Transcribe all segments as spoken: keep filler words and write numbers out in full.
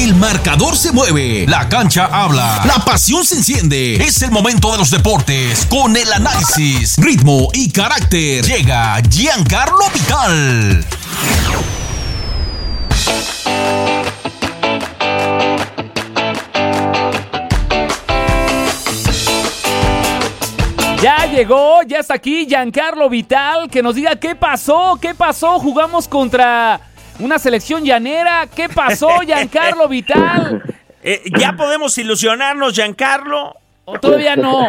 El marcador se mueve, la cancha habla, la pasión se enciende. Es el momento de los deportes con el análisis, ritmo y carácter. Llega Giancarlo Vital. Ya llegó, ya está aquí Giancarlo Vital, que nos diga qué pasó, qué pasó, jugamos contra una selección llanera, ¿qué pasó, Giancarlo Vital? Eh, ¿Ya podemos ilusionarnos, Giancarlo? ¿O todavía no?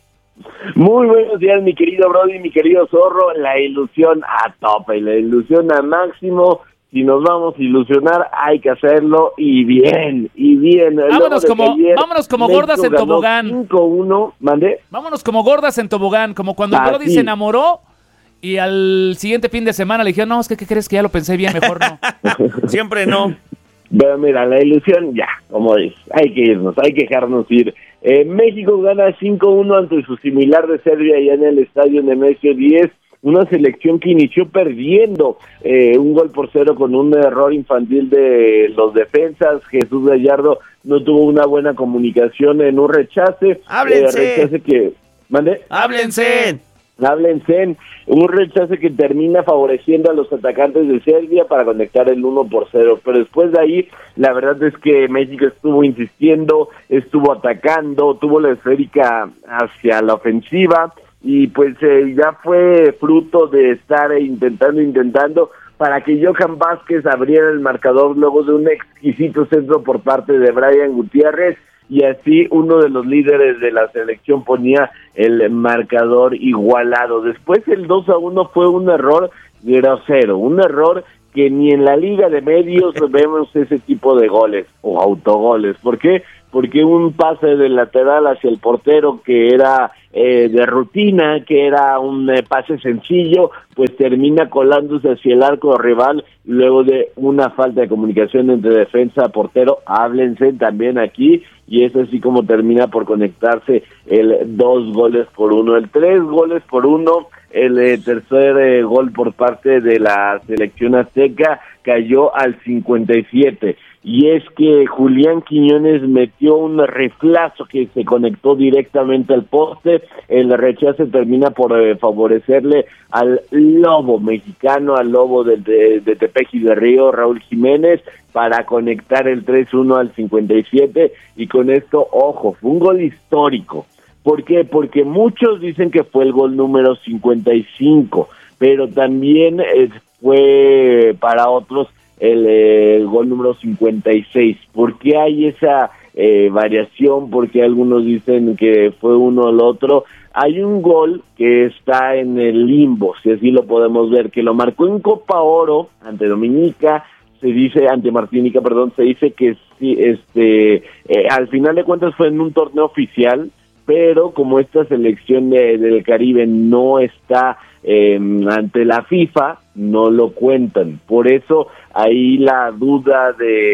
Muy buenos días, mi querido Brody, mi querido Zorro, la ilusión a tope, la ilusión a máximo. Si nos vamos a ilusionar, hay que hacerlo y bien, y bien. Vámonos como, vámonos como gordas en tobogán. cinco uno, ¿mandé? Vámonos como gordas en tobogán, como cuando el Brody se enamoró y al siguiente fin de semana le dijeron, no, es que ¿qué crees? Que ya lo pensé bien, mejor no. Siempre no. Pero mira, la ilusión ya, como dices, hay que irnos, hay que dejarnos ir. Eh, México gana cinco uno ante su similar de Serbia allá en el estadio Nemesio diez. Una selección que inició perdiendo eh, un gol por cero con un error infantil de los defensas. Jesús Gallardo no tuvo una buena comunicación en un rechace. ¡Háblense! Eh, rechace que... ¿Mande? ¡Háblense! Háblense. Un rechace que termina favoreciendo a los atacantes de Serbia para conectar el uno por cero. Pero después de ahí, la verdad es que México estuvo insistiendo, estuvo atacando, tuvo la esférica hacia la ofensiva. Y pues eh, ya fue fruto de estar intentando, intentando, para que Johan Vázquez abriera el marcador luego de un exquisito centro por parte de Brian Gutiérrez, y así uno de los líderes de la selección ponía el marcador igualado. Después el dos a uno fue un error grosero, un error que ni en la Liga de Medios vemos ese tipo de goles o autogoles. ¿Por qué? Porque un pase del lateral hacia el portero que era eh, de rutina, que era un eh, pase sencillo, pues termina colándose hacia el arco rival luego de una falta de comunicación entre defensa y portero. Háblense también aquí, y es así como termina por conectarse el dos goles por uno, el tres goles por uno. El eh, tercer eh, gol por parte de la selección azteca cayó al cincuenta y siete, y es que Julián Quiñones metió un riflazo que se conectó directamente al poste. El rechace termina por eh, favorecerle al lobo mexicano, al lobo de, de, de Tepeji de Río, Raúl Jiménez, para conectar el tres uno al cincuenta y siete, y con esto, ojo, fue un gol histórico. ¿Por qué? Porque muchos dicen que fue el gol número cincuenta y cinco, pero también eh, fue para otros el, eh, el gol número cincuenta y seis. ¿Por qué hay esa eh, variación? Porque algunos dicen que fue uno o el otro. Hay un gol que está en el limbo, si así lo podemos ver, que lo marcó en Copa Oro ante Dominica, se dice, ante Martinica, perdón, se dice que sí, este, eh, al final de cuentas fue en un torneo oficial, pero como esta selección de, del Caribe no está eh, ante la FIFA, no lo cuentan. Por eso ahí la duda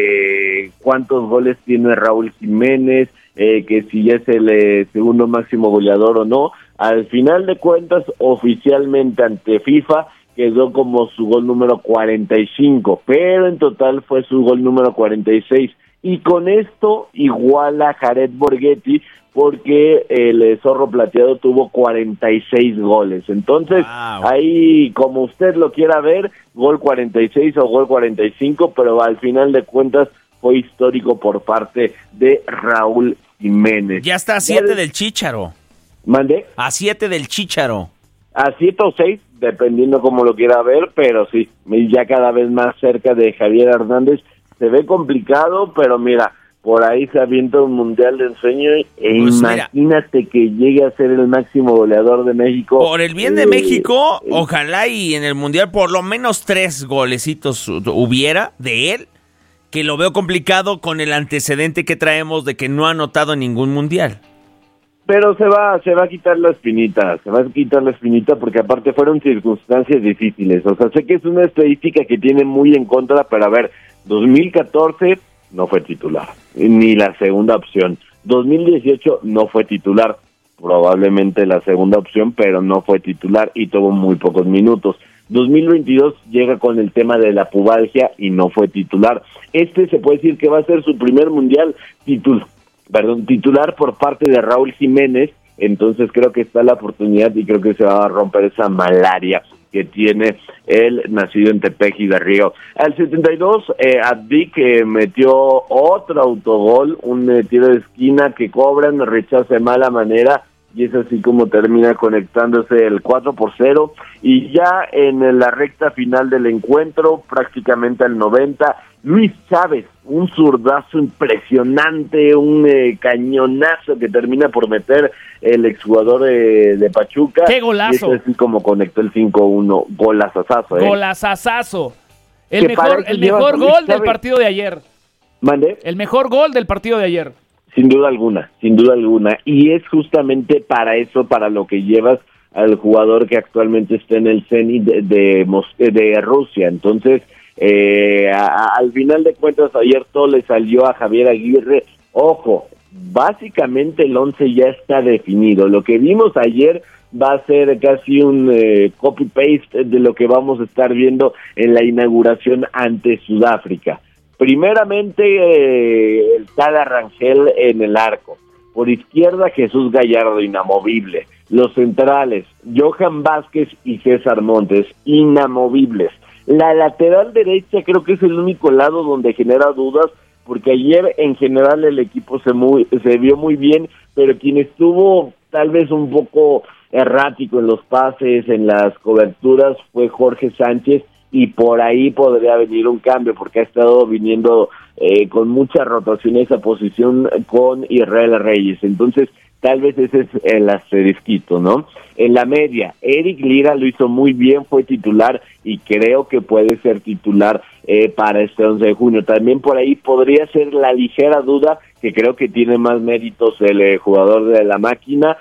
de cuántos goles tiene Raúl Jiménez, eh, que si es el eh, segundo máximo goleador o no. Al final de cuentas, oficialmente ante FIFA, quedó como su gol número cuarenta y cinco, pero en total fue su gol número cuarenta y seis. Y con esto iguala a Jared Borghetti, porque el Zorro Plateado tuvo cuarenta y seis goles. Entonces, wow, ahí, como usted lo quiera ver, gol cuarenta y seis o gol cuarenta y cinco, pero al final de cuentas fue histórico por parte de Raúl Jiménez. Ya está a siete del Chícharo. ¿Mandé? A siete del Chícharo. A siete o seis, dependiendo cómo lo quiera ver, pero sí, ya cada vez más cerca de Javier Hernández. Se ve complicado, pero mira, por ahí se avienta un mundial de ensueño e pues imagínate mira, que llegue a ser el máximo goleador de México. Por el bien de eh, México, eh, ojalá y en el mundial por lo menos tres golecitos hubiera de él, que lo veo complicado con el antecedente que traemos de que no ha anotado en ningún mundial. Pero se va, se va a quitar la espinita, se va a quitar la espinita porque aparte fueron circunstancias difíciles. O sea, sé que es una estadística que tiene muy en contra, pero a ver, dos mil catorce no fue titular, ni la segunda opción. dos mil dieciocho no fue titular, probablemente la segunda opción, pero no fue titular y tuvo muy pocos minutos. dos mil veintidós llega con el tema de la pubalgia y no fue titular. Este se puede decir que va a ser su primer mundial titul- perdón, titular por parte de Raúl Jiménez, entonces creo que está la oportunidad y creo que se va a romper esa malaria que tiene el nacido en Tepeji de Río. Al setenta y dos, eh, Abdi que metió otro autogol, un eh, tiro de esquina que cobran, rechaza de mala manera, y es así como termina conectándose el cuatro por cero, y ya en la recta final del encuentro, prácticamente al noventa, Luis Chávez, un zurdazo impresionante, un eh, cañonazo que termina por meter el exjugador de, de Pachuca. ¡Qué golazo! Y es así como conectó el cinco uno, golazazazo, ¿eh? Golazazazo. El Que para mejor, eso el lleva mejor a Luis gol del Chávez. partido de ayer. ¿Mande? El mejor gol del partido de ayer. Sin duda alguna, sin duda alguna. Y es justamente para eso, para lo que llevas al jugador que actualmente está en el Zenit de, de, Mos- de Rusia. Entonces, eh, a, a, al final de cuentas, ayer todo le salió a Javier Aguirre. Ojo, básicamente el once ya está definido. Lo que vimos ayer va a ser casi un eh, copy-paste de lo que vamos a estar viendo en la inauguración ante Sudáfrica. Primeramente, eh, el Tala Rangel en el arco. Por izquierda, Jesús Gallardo, inamovible. Los centrales, Johan Vázquez y César Montes, inamovibles. La lateral derecha creo que es el único lado donde genera dudas, porque ayer en general el equipo se, muy, se vio muy bien, pero quien estuvo tal vez un poco errático en los pases, en las coberturas, fue Jorge Sánchez, y por ahí podría venir un cambio, porque ha estado viniendo eh, con mucha rotación esa posición con Israel Reyes. Entonces, tal vez ese es el asterisquito, ¿no? En la media, Eric Lira lo hizo muy bien, fue titular, y creo que puede ser titular eh, para este once de junio. También por ahí podría ser la ligera duda, que creo que tiene más méritos el eh, jugador de la máquina,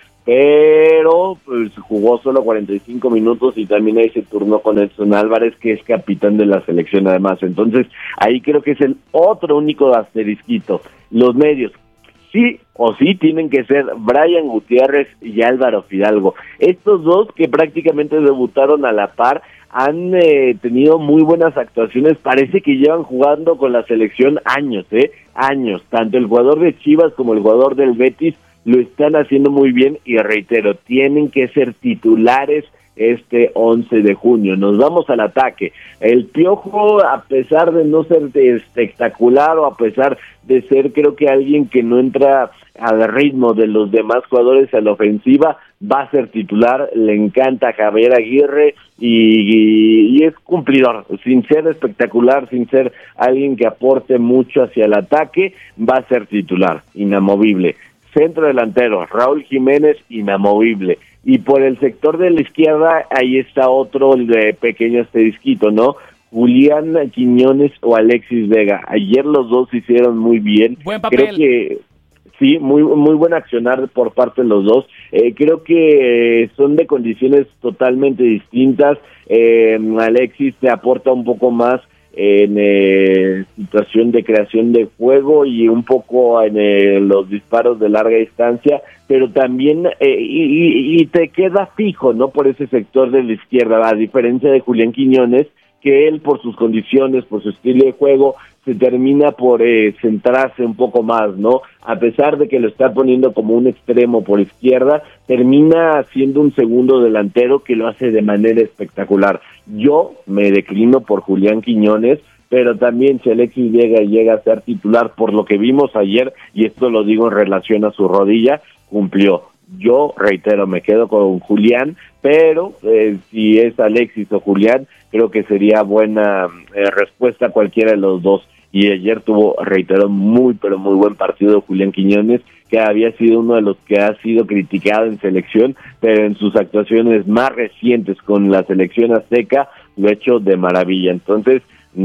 pero pues jugó solo cuarenta y cinco minutos y también ahí se turnó con Edson Álvarez, que es capitán de la selección además. Entonces, ahí creo que es el otro único asterisquito. Los medios, sí o sí tienen que ser Brian Gutiérrez y Álvaro Fidalgo. Estos dos que prácticamente debutaron a la par, han eh, tenido muy buenas actuaciones, parece que llevan jugando con la selección años, ¿eh? Años. Tanto el jugador de Chivas como el jugador del Betis lo están haciendo muy bien, y reitero, tienen que ser titulares este once de junio. Nos vamos al ataque. El Piojo, a pesar de no ser espectacular, o a pesar de ser creo que alguien que no entra al ritmo de los demás jugadores a la ofensiva, va a ser titular. Le encanta a Javier Aguirre y, y, y es cumplidor, sin ser espectacular, sin ser alguien que aporte mucho hacia el ataque, va a ser titular, inamovible. Centro delantero, Raúl Jiménez, inamovible. Y por el sector de la izquierda, ahí está otro de pequeño asterisquito, ¿no? Julián Quiñones o Alexis Vega. Ayer los dos hicieron muy bien. Buen papel. Creo que sí, muy muy buen accionar por parte de los dos. Eh, creo que eh, son de condiciones totalmente distintas. Eh, Alexis te aporta un poco más en eh, situación de creación de juego y un poco en eh, los disparos de larga distancia, pero también eh, y, y te queda fijo, ¿no? Por ese sector de la izquierda, a diferencia de Julián Quiñones, que él por sus condiciones, por su estilo de juego, se termina por eh, centrarse un poco más, ¿no? A pesar de que lo está poniendo como un extremo por izquierda, termina siendo un segundo delantero que lo hace de manera espectacular. Yo me declino por Julián Quiñones, pero también si Alexis Vega llega a ser titular por lo que vimos ayer, y esto lo digo en relación a su rodilla, cumplió. Yo, reitero, me quedo con Julián, pero eh, si es Alexis o Julián, creo que sería buena eh, respuesta a cualquiera de los dos. Y ayer tuvo, reitero, muy, pero muy buen partido Julián Quiñones, que había sido uno de los que ha sido criticado en selección, pero en sus actuaciones más recientes con la selección azteca lo ha hecho de maravilla. Entonces,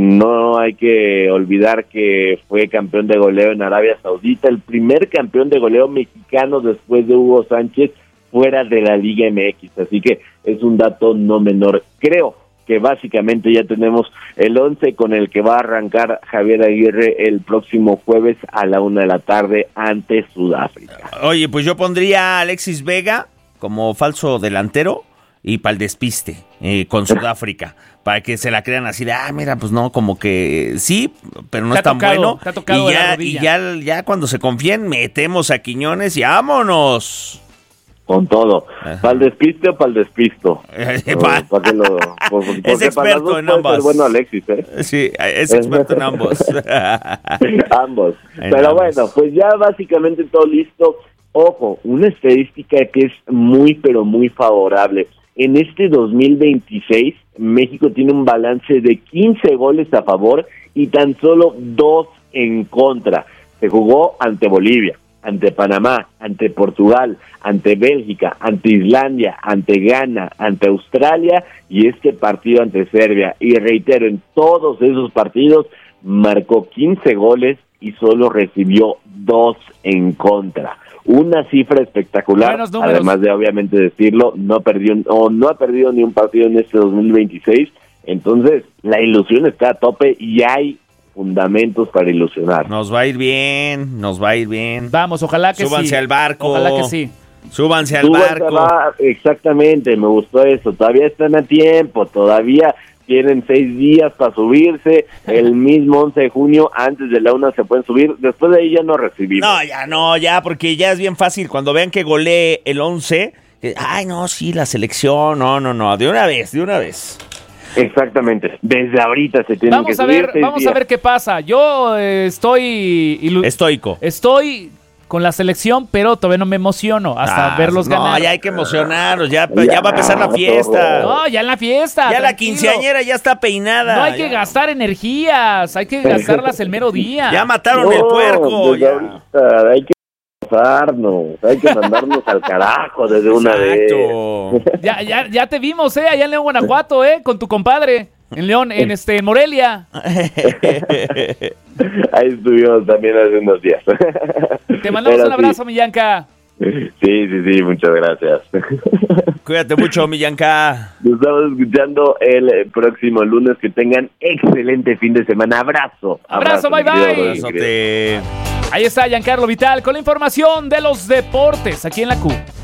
no hay que olvidar que fue campeón de goleo en Arabia Saudita, el primer campeón de goleo mexicano después de Hugo Sánchez fuera de la Liga M X, así que es un dato no menor. Creo que básicamente ya tenemos el once con el que va a arrancar Javier Aguirre el próximo jueves a la una de la tarde ante Sudáfrica. Oye, pues yo pondría a Alexis Vega como falso delantero, y para el despiste eh, con Sudáfrica, para que se la crean así de, ah, mira, pues no, como que sí, pero no Te es tan tocado, bueno. te ha tocado Y, la ya, rodilla. y ya, ya cuando se confíen, metemos a Quiñones y vámonos. Con todo. ¿Para el despiste o para el despisto? Eh, O, pa- ¿para qué lo- por- porque Es para las experto dos en puede ambas. ser bueno Alexis, ¿eh? Sí, es experto en ambos. Ambos. En Pero ambos. bueno, pues ya básicamente todo listo. Ojo, una estadística que es muy, pero muy favorable. En este dos mil veintiséis, México tiene un balance de quince goles a favor y tan solo dos en contra. Se jugó ante Bolivia, ante Panamá, ante Portugal, ante Bélgica, ante Islandia, ante Ghana, ante Australia y este partido ante Serbia. Y reitero, en todos esos partidos marcó quince goles y solo recibió dos en contra. Una cifra espectacular, Buenos números. además de obviamente decirlo, no perdió o no ha perdido ni un partido en este dos mil veintiséis. Entonces, la ilusión está a tope y hay fundamentos para ilusionar. Nos va a ir bien, nos va a ir bien. Vamos, ojalá que sí. Súbanse al barco. Ojalá que sí. Súbanse al Súbanse barco. al bar- exactamente, me gustó eso. Todavía están a tiempo, todavía tienen seis días para subirse. El mismo once de junio, antes de la una se pueden subir. Después de ahí ya no recibimos. No, ya no, ya, porque ya es bien fácil. Cuando vean que golee el once, eh, ay, no, sí, la selección, no, no, no, de una vez, de una vez. Exactamente, desde ahorita se tienen que Vamos a subir. ver, seis vamos a días. ver qué pasa. Yo eh, estoy ilu- Estoico. estoy con la selección, pero todavía no me emociono hasta Ah, verlos no, ganar. ya hay que emocionarnos, ya, Ya, ya va a empezar la fiesta. No, ya en la fiesta. ya la tranquilo. quinceañera ya está peinada. No hay que ya, gastar energías, hay que gastarlas el mero día. ya mataron No, el puerco. desde Ya. ahorita hay que pasarnos, hay que mandarnos al carajo desde una vez. Exacto. Ya, ya, ya te vimos, eh, allá en León, Guanajuato, eh, con tu compadre. En León, en este, en Morelia. Ahí estuvimos también hace unos días. Te mandamos Pero un abrazo, sí. mi Yanka. Sí, sí, sí, muchas gracias. Cuídate mucho, Millanca. Nos estamos escuchando el próximo lunes. Que tengan excelente fin de semana. Abrazo. Abrazo, bye, mi querido bye. Rodrigo. Abrazote. Ahí está Giancarlo Vital con la información de los deportes aquí en la Q.